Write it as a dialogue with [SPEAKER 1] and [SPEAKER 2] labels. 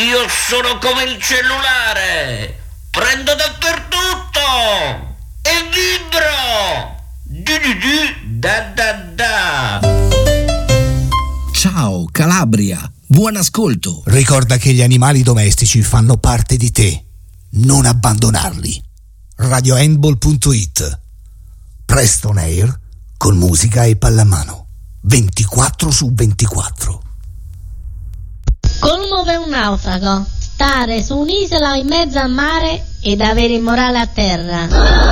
[SPEAKER 1] Io sono come il cellulare, prendo dappertutto e vibro. Da.
[SPEAKER 2] Ciao Calabria, buon ascolto.
[SPEAKER 3] Ricorda che gli animali domestici fanno parte di te. Non abbandonarli. radiohandball.it. Presto on air con musica e pallamano 24/24.
[SPEAKER 4] Come per un naufrago, stare su un'isola in mezzo al mare ed avere il morale a terra.